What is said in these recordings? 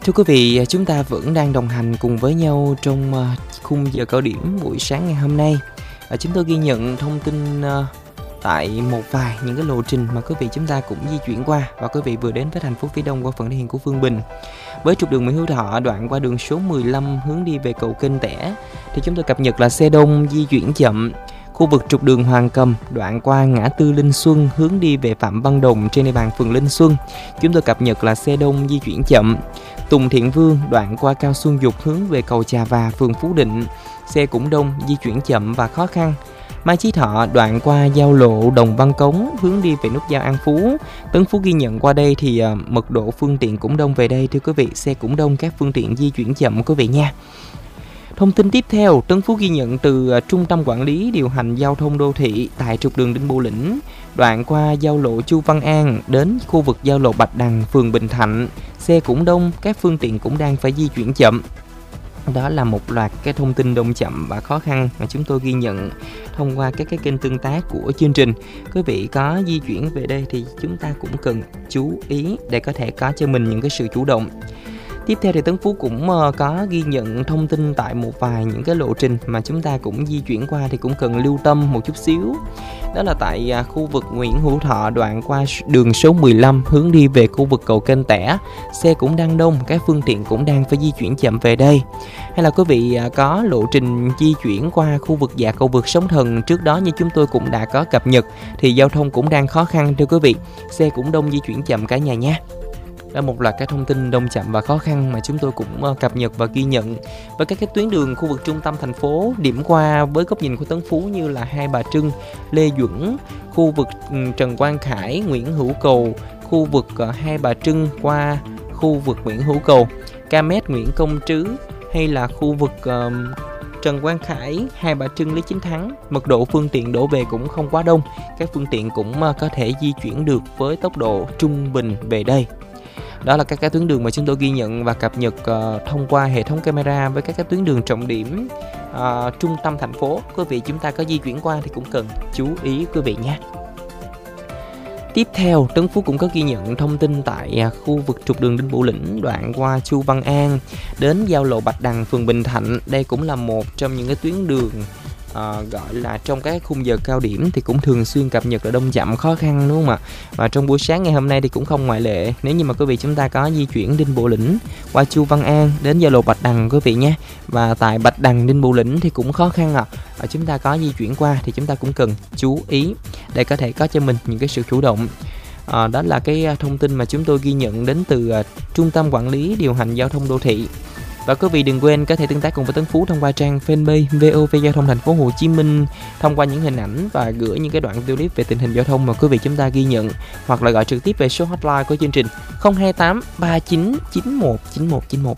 Thưa quý vị, chúng ta vẫn đang đồng hành cùng với nhau trong khung giờ cao điểm buổi sáng ngày hôm nay. Chúng tôi ghi nhận thông tin tại một vài những cái lộ trình mà quý vị chúng ta cũng di chuyển qua, và quý vị vừa đến với thành phố Phía Đông qua phần địa hình của Phương Bình. Với trục đường Nguyễn Hữu Thọ đoạn qua đường số 15 hướng đi về cầu Kênh Tẻ thì chúng tôi cập nhật là xe đông di chuyển chậm. Khu vực trục đường Hoàng Cầm đoạn qua ngã tư Linh Xuân hướng đi về Phạm Văn Đồng trên địa bàn phường Linh Xuân, chúng tôi cập nhật là xe đông di chuyển chậm. Tùng Thiện Vương đoạn qua Cao Xuân Dục hướng về cầu Trà Và, phường Phú Định, xe cũng đông, di chuyển chậm và khó khăn. Mai Chí Thọ đoạn qua giao lộ Đồng Văn Cống hướng đi về nút giao An Phú, Tân Phú ghi nhận qua đây thì mật độ phương tiện cũng đông về đây thưa quý vị, xe cũng đông, các phương tiện di chuyển chậm quý vị nha. Thông tin tiếp theo, Tân Phú ghi nhận từ Trung tâm Quản lý Điều hành Giao thông Đô thị tại trục đường Đinh Bộ Lĩnh, đoạn qua giao lộ Chu Văn An đến khu vực giao lộ Bạch Đằng, phường Bình Thạnh, xe cũng đông, các phương tiện cũng đang phải di chuyển chậm. Đó là một loạt cái thông tin đông chậm và khó khăn mà chúng tôi ghi nhận thông qua các cái kênh tương tác của chương trình. Quý vị có di chuyển về đây thì chúng ta cũng cần chú ý để có thể có cho mình những cái sự chủ động. Tiếp theo thì Tấn Phú cũng có ghi nhận thông tin tại một vài những cái lộ trình mà chúng ta cũng di chuyển qua thì cũng cần lưu tâm một chút xíu. Đó là tại khu vực Nguyễn Hữu Thọ đoạn qua đường số 15 hướng đi về khu vực cầu Kênh Tẻ, xe cũng đang đông, các phương tiện cũng đang phải di chuyển chậm về đây. Hay là quý vị có lộ trình di chuyển qua khu vực dạ cầu vượt Sóng Thần trước đó như chúng tôi cũng đã có cập nhật thì giao thông cũng đang khó khăn thưa quý vị, xe cũng đông, di chuyển chậm cả nhà nha. Đó một loạt các thông tin đông chậm và khó khăn mà chúng tôi cũng cập nhật và ghi nhận. Với các cái tuyến đường khu vực trung tâm thành phố điểm qua với góc nhìn của Tấn Phú như là Hai Bà Trưng, Lê Duẩn, khu vực Trần Quang Khải, Nguyễn Hữu Cầu, khu vực Hai Bà Trưng qua khu vực Nguyễn Hữu Cầu, Camet, Nguyễn Công Trứ, hay là khu vực Trần Quang Khải, Hai Bà Trưng, Lý Chính Thắng, mật độ phương tiện đổ về cũng không quá đông, các phương tiện cũng có thể di chuyển được với tốc độ trung bình về đây. Đó là các cái tuyến đường mà chúng tôi ghi nhận và cập nhật thông qua hệ thống camera với các cái tuyến đường trọng điểm trung tâm thành phố. Quý vị chúng ta có di chuyển qua thì cũng cần chú ý quý vị nhé. Tiếp theo, Tấn Phú cũng có ghi nhận thông tin tại khu vực trục đường Đinh Bộ Lĩnh đoạn qua Chu Văn An đến giao lộ Bạch Đằng, phường Bình Thạnh. Đây cũng là một trong những cái tuyến đường gọi là trong các khung giờ cao điểm thì cũng thường xuyên cập nhật là đông chậm khó khăn, đúng không ạ? Và trong buổi sáng ngày hôm nay thì cũng không ngoại lệ. Nếu như mà quý vị chúng ta có di chuyển Đinh Bộ Lĩnh qua Chu Văn An đến giao lộ Bạch Đằng quý vị nhé, và tại Bạch Đằng Đinh Bộ Lĩnh thì cũng khó khăn ạ. Chúng ta có di chuyển qua thì chúng ta cũng cần chú ý để có thể có cho mình những cái sự chủ động. Đó là cái thông tin mà chúng tôi ghi nhận đến từ Trung tâm Quản lý Điều hành Giao thông Đô thị. Và quý vị đừng quên có thể tương tác cùng với Tấn Phú thông qua trang fanpage VOV Giao thông Thành phố Hồ Chí Minh, thông qua những hình ảnh và gửi những cái đoạn video clip về tình hình giao thông mà quý vị chúng ta ghi nhận, hoặc là gọi trực tiếp về số hotline của chương trình 028 39 91 9191.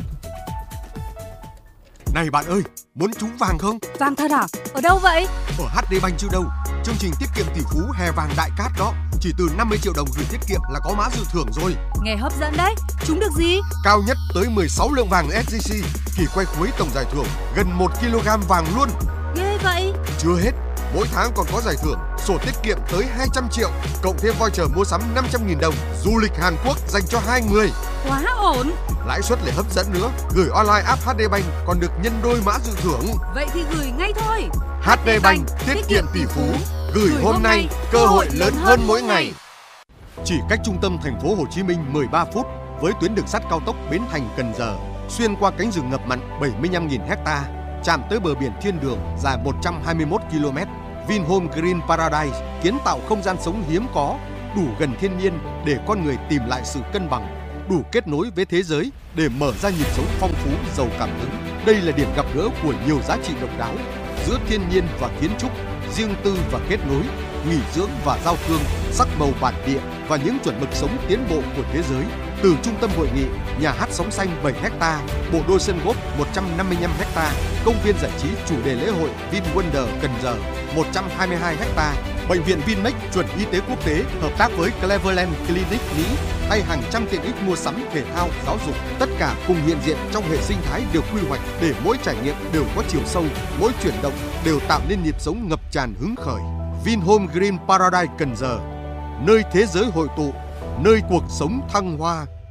Này bạn ơi, muốn trúng vàng không? Vàng thật à? Ở đâu vậy? Ở HD Bank chứ đâu. Chương trình tiết kiệm tỷ phú hè vàng đại cát đó. Chỉ từ 50 triệu đồng gửi tiết kiệm là có mã dự thưởng rồi. Nghe hấp dẫn đấy. Trúng được gì? Cao nhất tới 16 lượng vàng SJC. Kỳ quay cuối tổng giải thưởng gần 1 kg vàng luôn. Ghê vậy. Chưa hết, mỗi tháng còn có giải thưởng sổ tiết kiệm tới 200 triệu, cộng thêm voucher mua sắm 500.000 đồng, du lịch Hàn Quốc dành cho 2 người. Quá ổn. Lãi suất lại hấp dẫn nữa, gửi online app HD Bank còn được nhân đôi mã dự thưởng. Vậy thì gửi ngay thôi. HD Bank, tiết kiệm tỷ phú, gửi hôm nay, cơ hội lớn hơn mỗi ngày. Chỉ cách trung tâm thành phố Hồ Chí Minh 13 phút với tuyến đường sắt cao tốc Bến Thành - Cần Giờ, xuyên qua cánh rừng ngập mặn 75.000 ha, chạm tới bờ biển thiên đường dài 121 km. Vinhome Green Paradise kiến tạo không gian sống hiếm có, đủ gần thiên nhiên để con người tìm lại sự cân bằng, đủ kết nối với thế giới để mở ra nhịp sống phong phú giàu cảm hứng. Đây là điểm gặp gỡ của nhiều giá trị độc đáo giữa thiên nhiên và kiến trúc, riêng tư và kết nối, nghỉ dưỡng và giao thương, sắc màu bản địa và những chuẩn mực sống tiến bộ của thế giới. Từ trung tâm hội nghị, nhà hát sóng xanh 7 ha, bộ đôi sân golf 155 ha, công viên giải trí chủ đề lễ hội VinWonder Cần Giờ 122 ha, bệnh viện Vinmec chuẩn y tế quốc tế hợp tác với Cleveland Clinic Mỹ hay hàng trăm tiện ích mua sắm, thể thao, giáo dục, tất cả cùng hiện diện trong hệ sinh thái được quy hoạch để mỗi trải nghiệm đều có chiều sâu, mỗi chuyển động đều tạo nên nhịp sống ngập tràn hứng khởi. Vinhome Green Paradise Cần Giờ, nơi thế giới hội tụ, nơi cuộc sống thăng hoa.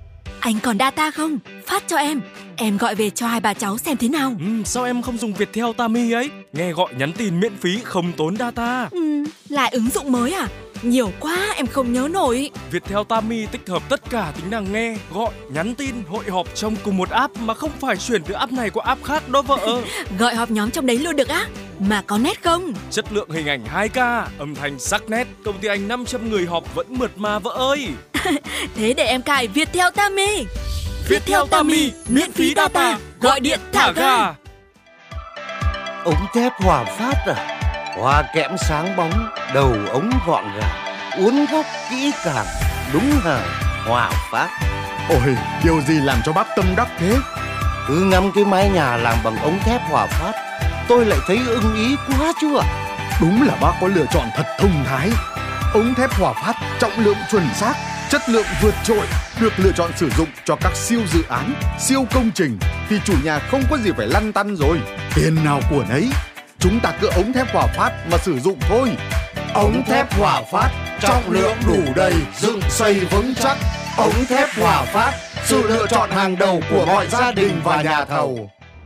Anh còn data không? Phát cho em gọi về cho hai bà cháu xem thế nào. Sao em không dùng Viettel Tami ấy? Nghe gọi nhắn tin miễn phí không tốn data. Lại ứng dụng mới à? Nhiều quá em không nhớ nổi. Viettel Tami tích hợp tất cả tính năng nghe, gọi, nhắn tin, hội họp trong cùng một app mà không phải chuyển từ app này qua app khác đó vợ. Gọi họp nhóm trong đấy luôn được á? Mà có nét không? Chất lượng hình ảnh 2K, âm thanh sắc nét, công ty anh 500 người họp vẫn mượt mà vợ ơi. Thế để em cài Viettel Tami. Viettel Tami, miễn phí data, gọi điện thả ga. Ống thép Hòa Phát à? Hoa kẽm sáng bóng, đầu ống gọn gàng, uốn góc kỹ càng, đúng hàng Hòa Phát. Ôi, điều gì làm cho bác tâm đắc thế? Cứ ngắm cái mái nhà làm bằng ống thép Hòa Phát, tôi lại thấy ưng ý quá chứ ạ. Đúng là bác có lựa chọn thật thông thái. Ống thép Hòa Phát trọng lượng chuẩn xác, chất lượng vượt trội, được lựa chọn sử dụng cho các siêu dự án, siêu công trình thì chủ nhà không có gì phải lăn tăn rồi. Tiền nào của nấy, chúng ta cứ ống thép Hòa Phát mà sử dụng thôi. Ống thép Hòa Phát, trọng lượng đủ đầy, dựng xây vững chắc. Ống thép Hòa Phát, sự lựa chọn hàng đầu của mọi gia đình và nhà thầu.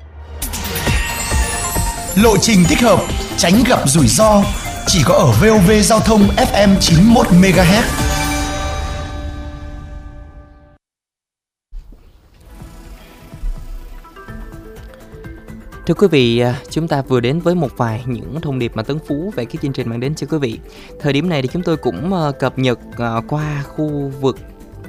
Lộ trình thích hợp, tránh gặp rủi ro, chỉ có ở VOV Giao thông FM 91 MHz. Thưa quý vị, chúng ta vừa đến với một vài những thông điệp mà Tấn Phú về cái chương trình mang đến cho quý vị. Thời điểm này thì chúng tôi cũng cập nhật qua khu vực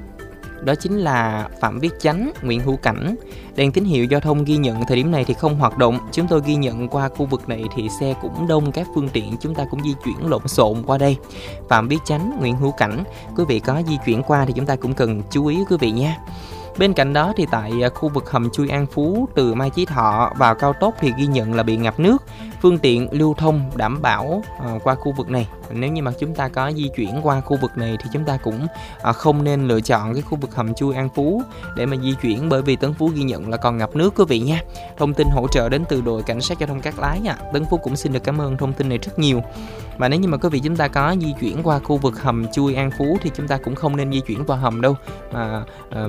đó chính là Phạm Viết Chánh, Nguyễn Hữu Cảnh. Đèn tín hiệu giao thông ghi nhận thời điểm này thì không hoạt động. Chúng tôi ghi nhận qua khu vực này thì xe cũng đông, các phương tiện chúng ta cũng di chuyển lộn xộn qua đây. Phạm Viết Chánh, Nguyễn Hữu Cảnh, quý vị có di chuyển qua thì chúng ta cũng cần chú ý quý vị nha. Bên cạnh đó thì tại khu vực hầm chui An Phú từ Mai Chí Thọ vào cao tốc thì ghi nhận là bị ngập nước. Phương tiện lưu thông đảm bảo qua khu vực này. Nếu như mà chúng ta có di chuyển qua khu vực này thì chúng ta cũng không nên lựa chọn cái khu vực hầm chui An Phú để mà di chuyển, bởi vì Tấn Phú ghi nhận là còn ngập nước quý vị nha. Thông tin hỗ trợ đến từ đội cảnh sát giao thông Cát Lái nha. Tấn Phú cũng xin được cảm ơn thông tin này rất nhiều. Và nếu như mà quý vị chúng ta có di chuyển qua khu vực hầm chui An Phú thì chúng ta cũng không nên di chuyển qua hầm đâu, mà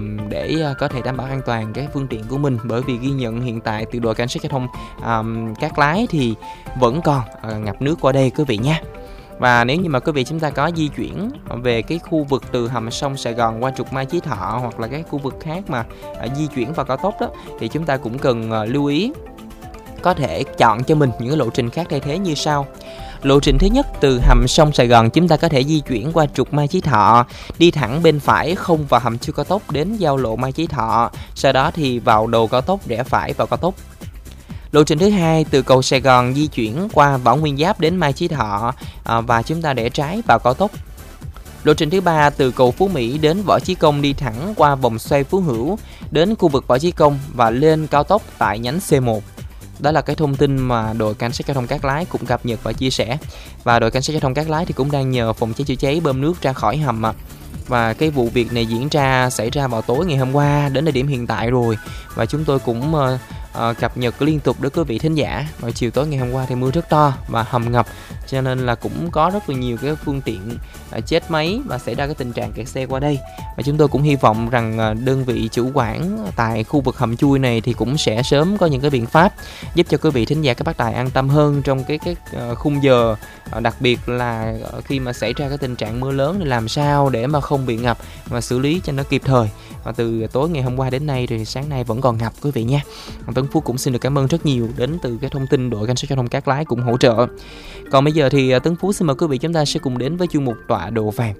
để có thể đảm bảo an toàn cái phương tiện của mình, bởi vì ghi nhận hiện tại từ đội cảnh sát giao thông Cát Lái thì vẫn còn ngập nước qua đây quý vị nha. Và nếu như mà quý vị chúng ta có di chuyển về cái khu vực từ hầm sông Sài Gòn qua trục Mai Chí Thọ hoặc là cái khu vực khác mà di chuyển vào cao tốc đó, thì chúng ta cũng cần lưu ý có thể chọn cho mình những cái lộ trình khác thay thế như sau. Lộ trình thứ nhất, từ hầm sông Sài Gòn chúng ta có thể di chuyển qua trục Mai Chí Thọ, đi thẳng bên phải không vào hầm chui cao tốc đến giao lộ Mai Chí Thọ, sau đó thì vào đầu cao tốc rẽ phải vào cao tốc. Lộ trình thứ hai, từ cầu Sài Gòn di chuyển qua Võ Nguyên Giáp đến Mai Chí Thọ và chúng ta rẽ trái vào cao tốc. Lộ trình thứ ba, từ cầu Phú Mỹ đến Võ Chí Công đi thẳng qua vòng xoay Phú Hữu đến khu vực Võ Chí Công và lên cao tốc tại nhánh C1. Đó là cái thông tin mà đội cảnh sát giao thông Cát Lái cũng cập nhật và chia sẻ. Và đội cảnh sát giao thông Cát Lái thì cũng đang nhờ phòng cháy chữa cháy bơm nước ra khỏi hầm ạ. Và cái vụ việc này xảy ra vào tối ngày hôm qua đến thời điểm hiện tại rồi. Và chúng tôi cũng cập nhật liên tục đến quý vị thính giả. Vào chiều tối ngày hôm qua thì mưa rất to và hầm ngập, cho nên là cũng có rất là nhiều cái phương tiện chết máy và xảy ra cái tình trạng kẹt xe qua đây. Và chúng tôi cũng hy vọng rằng đơn vị chủ quản tại khu vực hầm chui này thì cũng sẽ sớm có những cái biện pháp giúp cho quý vị thính giả các bác tài an tâm hơn trong cái khung giờ, đặc biệt là khi mà xảy ra cái tình trạng mưa lớn thì làm sao để mà không bị ngập và xử lý cho nó kịp thời. Và từ tối ngày hôm qua đến nay thì sáng nay vẫn còn ngập quý vị nha. Tấn Phú cũng xin được cảm ơn rất nhiều đến từ cái thông tin đội cảnh sát giao thông Cát Lái cũng hỗ trợ. Còn bây giờ thì Tấn Phú xin mời quý vị chúng ta sẽ cùng đến với chuyên mục Tọa độ vàng.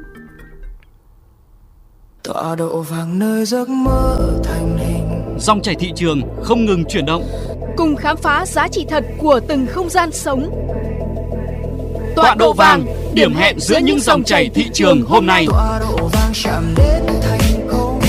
Tọa độ vàng nơi giấc mơ thành hình. Dòng chảy thị trường không ngừng chuyển động, cùng khám phá giá trị thật của từng không gian sống. Tọa độ vàng, điểm hẹn giữa những dòng chảy thị trường hôm nay. Tọa độ vàng chạm đến thành công.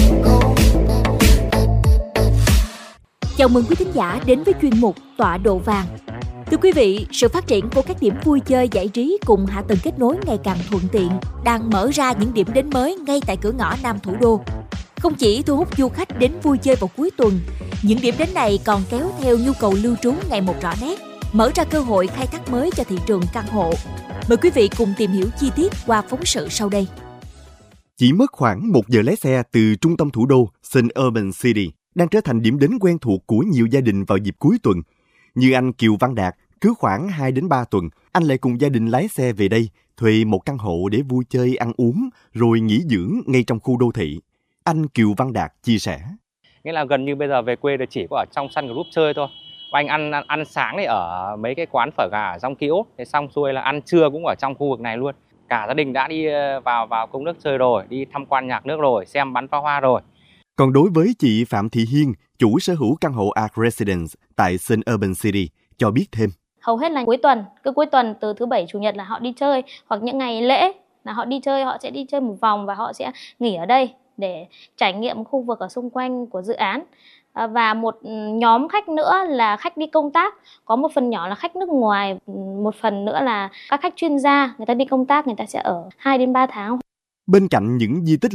Chào mừng quý thính giả đến với chuyên mục Tọa độ vàng. Thưa quý vị, sự phát triển của các điểm vui chơi giải trí cùng hạ tầng kết nối ngày càng thuận tiện đang mở ra những điểm đến mới ngay tại cửa ngõ Nam thủ đô. Không chỉ thu hút du khách đến vui chơi vào cuối tuần, những điểm đến này còn kéo theo nhu cầu lưu trú ngày một rõ nét, mở ra cơ hội khai thác mới cho thị trường căn hộ. Mời quý vị cùng tìm hiểu chi tiết qua phóng sự sau đây. Chỉ mất khoảng 1 giờ lái xe từ trung tâm thủ đô, St. Urban City, đang trở thành điểm đến quen thuộc của nhiều gia đình vào dịp cuối tuần. Như anh Kiều Văn Đạt, cứ khoảng 2 đến 3 tuần, anh lại cùng gia đình lái xe về đây, thuê một căn hộ để vui chơi, ăn uống, rồi nghỉ dưỡng ngay trong khu đô thị. Anh Kiều Văn Đạt chia sẻ. Nghĩa là gần như bây giờ về quê là chỉ có ở trong Sun Group chơi thôi. Anh ăn sáng thì ở mấy cái quán phở gà ở Dong Kiễu, thế xong xuôi là ăn trưa cũng ở trong khu vực này luôn. Cả gia đình đã đi vào công nước chơi rồi, đi tham quan nhạc nước rồi, xem bắn pháo hoa rồi. Còn đối với chị Phạm Thị Hiên, chủ sở hữu căn hộ Arc Residence tại St. Urban City, cho biết thêm. Hầu hết là cuối tuần từ thứ Bảy Chủ nhật là họ đi chơi, hoặc những ngày lễ là họ đi chơi, họ sẽ đi chơi một vòng và họ sẽ nghỉ ở đây để trải nghiệm khu vực ở xung quanh của dự án. Và một nhóm khách nữa là khách đi công tác, có một phần nhỏ là khách nước ngoài, một phần nữa là các khách chuyên gia, người ta đi công tác, người ta sẽ ở 2 đến 3 tháng. Bên cạnh những di tích